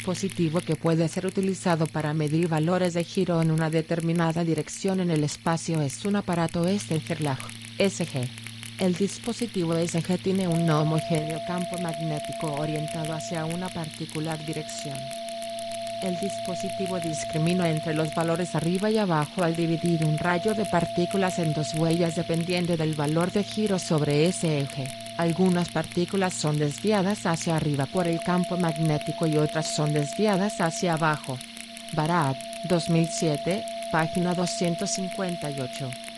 dispositivo que puede ser utilizado para medir valores de giro en una determinada dirección en el espacio es un aparato Sterling (SG). El dispositivo SG tiene un no homogéneo campo magnético orientado hacia una particular dirección. El dispositivo discrimina entre los valores arriba y abajo al dividir un rayo de partículas en dos huellas dependiendo del valor de giro sobre ese eje. Algunas partículas son desviadas hacia arriba por el campo magnético y otras son desviadas hacia abajo. Barat, 2007, página 258.